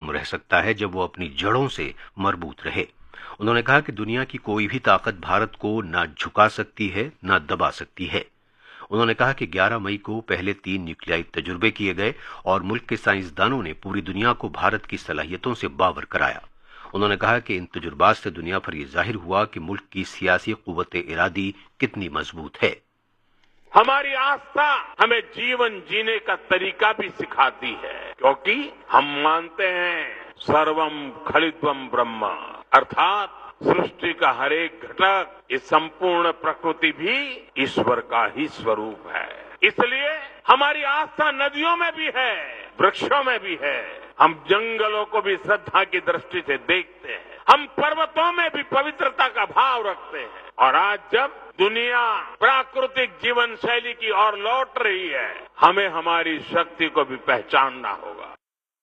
कायम रह सकता है जब वो अपनी जड़ों से मजबूत रहे। उन्होंने कहा कि दुनिया की कोई भी ताकत भारत को ना झुका सकती है, ना दबा सकती है। उन्होंने कहा कि 11 मई को पहले 3 न्यूक्लियाई तजुर्बे किए गए और मुल्क के साइंसदानों ने पूरी दुनिया को भारत की सलाहियतों से बावर कराया। उन्होंने कहा कि इन तजुर्बात से दुनिया पर यह जाहिर हुआ कि मुल्क की सियासी कुव्वत-ए-इरादी कितनी मजबूत है। हमारी आस्था हमें जीवन जीने का तरीका भी सिखाती है, क्योंकि हम मानते हैं सर्वम खलित्वम ब्रह्म, अर्थात सृष्टि का हर एक घटक, इस संपूर्ण प्रकृति भी ईश्वर का ही स्वरूप है। इसलिए हमारी आस्था नदियों में भी है, वृक्षों में भी है। हम जंगलों को भी श्रद्धा की दृष्टि से देखते हैं। हम पर्वतों में भी पवित्रता का भाव रखते हैं। और आज जब दुनिया प्राकृतिक जीवन शैली की ओर लौट रही है, हमें हमारी शक्ति को भी पहचानना होगा।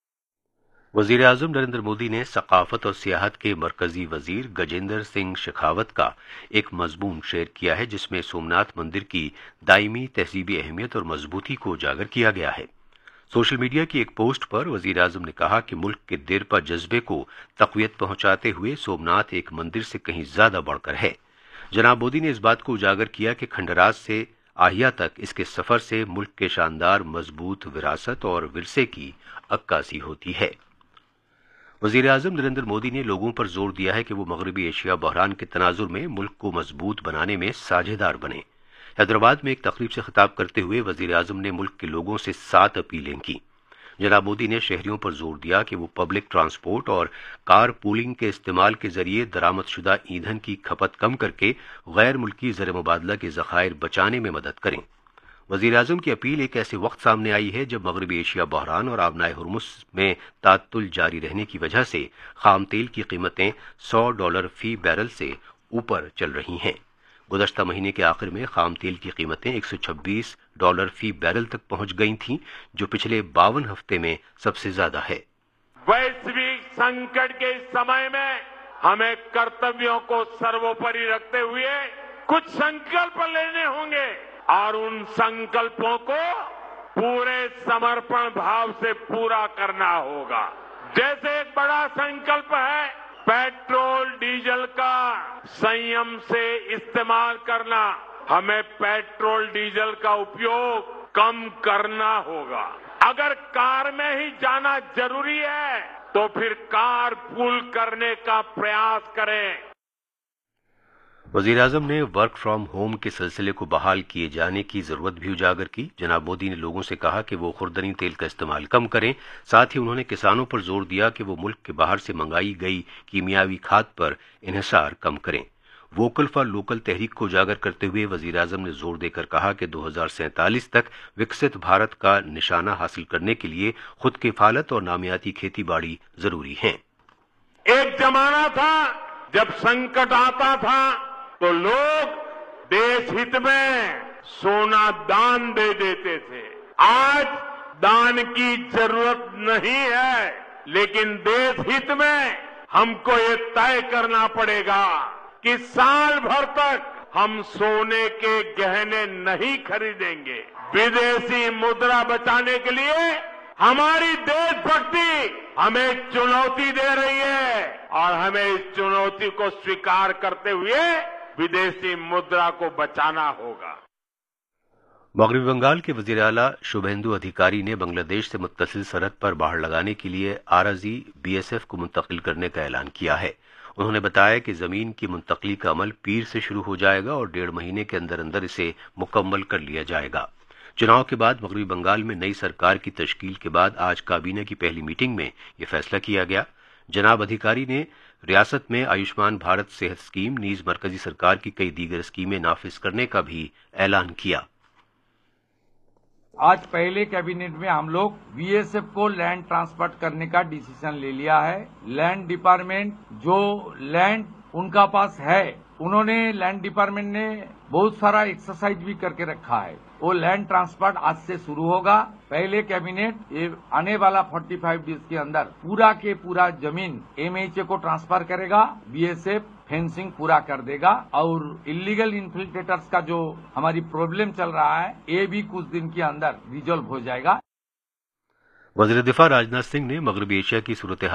वजीर आजम नरेंद्र मोदी ने सकाफत और सियाहत के मरकजी वजीर गजेंद्र सिंह शेखावत का एक मजमून शेयर किया है, जिसमें सोमनाथ मंदिर की दायमी तहजीबी अहमियत और मजबूती को उजागर किया गया है। सोशल मीडिया की एक पोस्ट पर वजीर आजम ने कहा कि मुल्क के देरपा जज्बे को तक़वियत पहुंचाते हुए सोमनाथ एक मंदिर से कहीं ज्यादा बढ़कर है। जनाब मोदी ने इस बात को उजागर किया कि खंडराज से आहिया तक इसके सफर से मुल्क के शानदार मजबूत विरासत और विरसे की अक्कासी होती है। वजीर आजम नरेंद्र मोदी ने लोगों पर जोर दिया है कि वो मगरबी एशिया बहरान के तनाजुर में मुल्क को मजबूत बनाने में साझेदार बने। हैदराबाद में एक तकरीब से खिताब करते हुए वजीर आजम ने मुल्क के लोगों से 7 अपीलें की। जनाब मोदी ने शहरियों पर जोर दिया कि वो पब्लिक ट्रांसपोर्ट और कार पूलिंग के इस्तेमाल के जरिए दरामदशुदा ईंधन की खपत कम करके गैर मुल्की ज़र मुबादला के ज़खायर बचाने में मदद करें। वजीर आजम की अपील एक ऐसे वक्त सामने आई है जब मगरबी एशिया बहरान और आबनाए हुर्मुस में तातुल जारी रहने की वजह से खाम तेल की कीमतें $100 फी बैरल से ऊपर चल रही हैं। गुज़श्ता महीने के आखिर में खाम तेल की कीमतें $126 फी बैरल तक पहुंच गई थीं, जो पिछले 52 हफ्ते में सबसे ज्यादा है। वैश्विक संकट के इस समय में हमें कर्तव्यों को सर्वोपरि रखते हुए कुछ संकल्प लेने होंगे और उन संकल्पों को पूरे समर्पण भाव से पूरा करना होगा। जैसे एक बड़ा संकल्प है पेट्रोल डीजल का संयम से इस्तेमाल करना, हमें पेट्रोल डीजल का उपयोग कम करना होगा। अगर कार में ही जाना जरूरी है तो फिर कार पूल करने का प्रयास करें। वजीर आजम ने वर्क फ्रॉम होम के सिलसिले को बहाल किए जाने की जरूरत भी उजागर की। जनाब मोदी ने लोगों से कहा कि वो खुर्दनी तेल का इस्तेमाल कम करें। साथ ही उन्होंने किसानों पर जोर दिया कि वो मुल्क के बाहर से मंगाई गई कीमियावी खाद पर इन्हिसार कम करें। वोकल फॉर लोकल तहरीक को उजागर करते हुए वजीर आजम ने जोर देकर कहा कि 2047 तक विकसित भारत का निशाना हासिल करने के लिए खुद किफालत और नामियाती खेती बाड़ी जरूरी है। एक जमाना था जब संकट आता था तो लोग देश हित में सोना दान दे देते थे। आज दान की जरूरत नहीं है, लेकिन देश हित में हमको ये तय करना पड़ेगा कि साल भर तक हम सोने के गहने नहीं खरीदेंगे। विदेशी मुद्रा बचाने के लिए हमारी देशभक्ति हमें चुनौती दे रही है और हमें इस चुनौती को स्वीकार करते हुए विदेशी मुद्रा को बचाना होगा। मगरबी बंगाल के वजीर आला शुभेंदु अधिकारी ने बांग्लादेश से मुत्तसिल सरहद पर बाड़ लगाने के लिए आरजी बीएसएफ को मुंतकिल करने का ऐलान किया है। उन्होंने बताया कि जमीन की मुंतकली का अमल पीर से शुरू हो जाएगा और 1.5 महीने के अंदर अंदर इसे मुकम्मल कर लिया जाएगा। चुनाव के बाद मगरबी बंगाल में नई सरकार की तश्कील के बाद आज काबीना की पहली मीटिंग में यह फैसला किया गया। जनाब अधिकारी ने रियासत में आयुष्मान भारत सेहत स्कीम नीज मरकजी सरकार की कई दीगर स्कीमें नाफिज करने का भी ऐलान किया। आज पहले कैबिनेट में हम लोग बीएसएफ को लैंड ट्रांसफर करने का डिसीजन ले लिया है। लैंड डिपार्टमेंट जो लैंड उनका पास है, उन्होंने लैंड डिपार्टमेंट ने बहुत सारा एक्सरसाइज भी करके रखा है। वो लैंड ट्रांसफर आज से शुरू होगा। पहले कैबिनेट ये आने वाला 45 डेज के अंदर पूरा के पूरा जमीन एमएचए को ट्रांसफर करेगा। बीएसएफ फेंसिंग पूरा कर देगा और इलीगल इन्फिल्ट्रेटर्स का जो हमारी प्रॉब्लम चल रहा है, ये भी कुछ दिन के अंदर रिजॉल्व हो जाएगा। वज़ीर दिफा राजनाथ सिंह ने मगरबी एशिया की सूरत